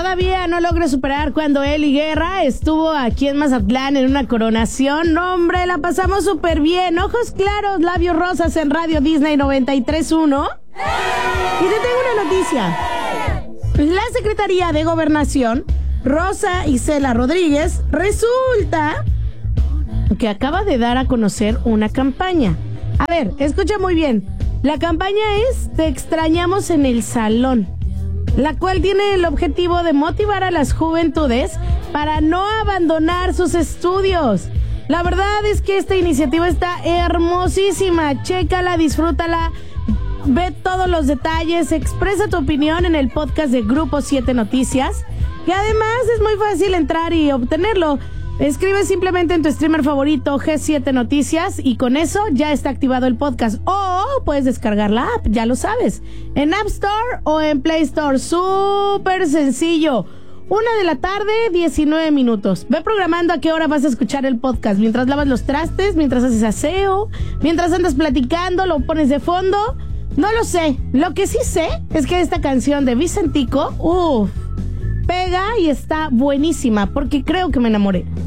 todavía no logre superar cuando Eli Guerra estuvo aquí en Mazatlán en una coronación. No, hombre, la pasamos súper bien. Ojos claros, labios rosas en Radio Disney 93.1. Y te tengo una noticia. La Secretaría de Gobernación, Rosa Isela Rodríguez, resulta que acaba de dar a conocer una campaña. A ver, escucha muy bien. La campaña es Te extrañamos en el salón, la cual tiene el objetivo de motivar a las juventudes para no abandonar sus estudios. La verdad es que esta iniciativa está hermosísima. Chécala, disfrútala, ve todos los detalles, expresa tu opinión en el podcast de Grupo 7 Noticias, que además es muy fácil entrar y obtenerlo. Escribe simplemente en tu streamer favorito G7 Noticias y con eso ya está activado el podcast. O puedes descargar la app, ya lo sabes, en App Store o en Play Store. Súper sencillo. 1:00 p.m, 19 minutos. Ve programando a qué hora vas a escuchar el podcast. Mientras lavas los trastes, mientras haces aseo, mientras andas platicando, lo pones de fondo. No lo sé. Lo que sí sé es que esta canción de Vicentico, pega y está buenísima porque creo que me enamoré.